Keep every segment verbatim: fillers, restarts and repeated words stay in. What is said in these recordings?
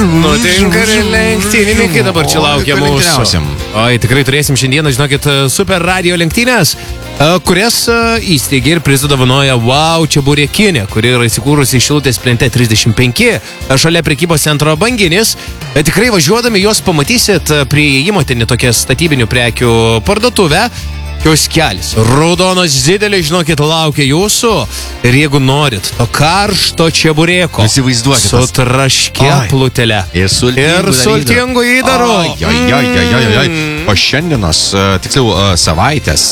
Nutinka ir lenktynininkai dabar čia laukia mūsų. Oi, tikrai turėsim šiandieną, žinokit, super radio lenktynės, kurias įsteigė ir prizadovanoja Wow Čeburėkinė, kuri yra įsikūrusi Šilutės plente trisdešimt penki, šalia prekybos centro Banginis. Tikrai važiuodami juos pamatysit prie įėjimo, ten tokia statybinių prekių parduotuvė. Kioskelis. Raudonas didelis, žinokit, laukia jūsų. Ir jeigu norit to karšto čeburėko, įsivaizduokit, su traške plutele ir sultingų įdaru. O šiandienos, tiksliau, savaitės.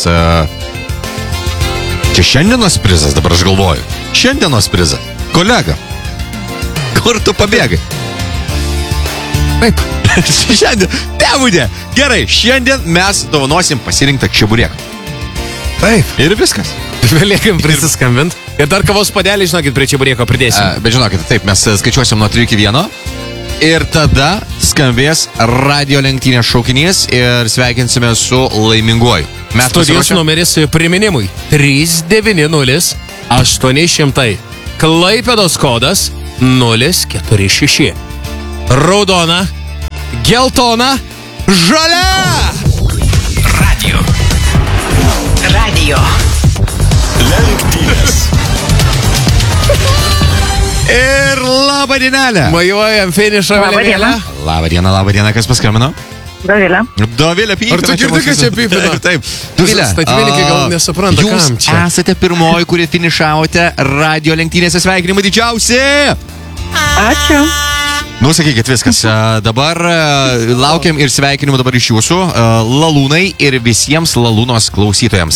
Čia šiandienos prizas, dabar aš galvoju. Šiandienos prizas. Kolega, kur tu pabėgai? Taip. Šiandien, tebūdė. Gerai, šiandien mes dovanosim pasirinktą čeburėką. Taip. Ir viskas. Beliekam prisiskambint. Ir dar kavos padelį, žinokit, prie čeburėko pridėsim. A, bet žinokit, taip, mes skaičiuosim nuo trijų iki vieno. Ir tada skambės radio lenktynės šaukinys ir sveikinsime su laiminguoju. Mes studijos numeris priminimui trys devyni nulis aštuoni šimtai. Klaipėdos kodas nulis keturi šeši. Raudona, geltona, žalia! Radio. Radio. Lenktynės. Ir labą dienelę. Majuojam finišą vėliavėlę. Labą dieną, labą dieną, kas paskambino? Dovilė. Dovilė Pypina. Ar tu girdi, kad čia Pypina? Taip. Dovilė. Statybininkai gal nesupranta, kam čia. Jūs esate pirmoji, kurie finišavote radio lenktynėse. Sveikinimai didžiausi. Ačiū. Nu, sakykit viskas. Dabar laukiam ir sveikinimų dabar iš jūsų, Lalūnai ir visiems Lalūnos klausytojams.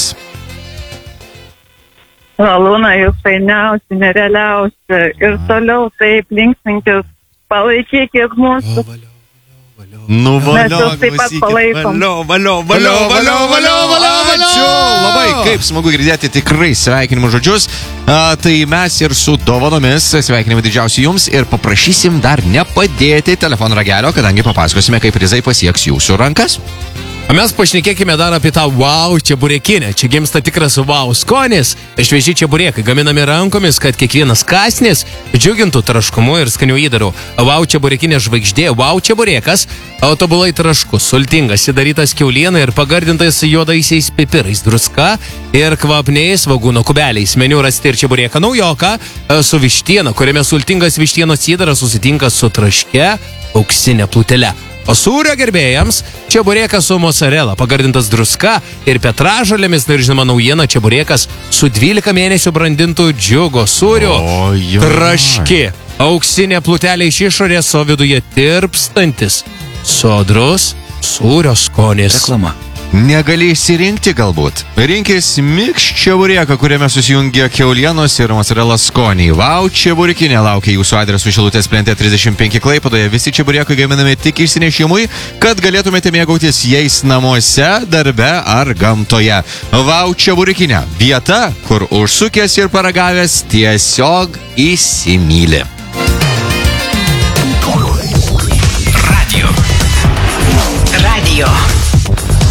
Lalūna, jūs fainiausi, nerealiausi. Ir toliau taip linksminkis, palaikykit mūsų. Nu, valio, mes jūs taip pat palaikom. Valio, valio, valio, valio, valio, valio, valio. Ačiū. Labai, kaip smagu girdėti tikrai sveikinimų žodžius. A, tai mes ir su dovanomis sveikinimai didžiausi jums ir paprašysim dar nepadėti telefono ragelio, kadangi papasakosime, kaip prizai pasieks jūsų rankas. O mes pašnekėkime dar apie tą Wow Čeburėkinę. Čia gimsta tikras Wow skonis. Švieži čeburėkai gaminami rankomis, kad kiekvienas kąsnis džiugintų traškumu ir skaniu įdaru. Wow Čeburėkinė žvaigždė, Wow Čeburėkas, tobulai traškus, sultingas, įdarytas kiauliena ir pagardintas juodaisiais pipirais, druska ir kvapniais svogūno kubeliais. Meniu rasti ir čeburėką naujoką su vištiena, kuriame sultingas vištienos įdaras susitinka su traške auksinė plutele. O sūrio gerbėjams čeburėkas su mozzarella, pagardintas druska ir petražolėmis, ir žinoma naujiena čeburėkas su dvylika mėnesių brandintų džiugo sūriu. Traški, auksinė plutelė iš išorės, o viduje tirpstantis, sodrus sūrio skonis. Reklama. Negali išsirinkti galbūt. Rinkis Mikš čeburėką, kuriame susijungia kiaulienos ir mozzarella skoniai. Wow Čeburėkinė laukia jūsų adresu Šilutės plente trisdešimt penki Klaipėdoje. Visi čeburėkai gaminami tik išsinešimui, kad galėtumėte mėgautis jais namuose, darbe ar gamtoje. Wow Čeburėkinė. Vieta, kur užsukęs ir paragavęs tiesiog įsimyli. Radio. Radio.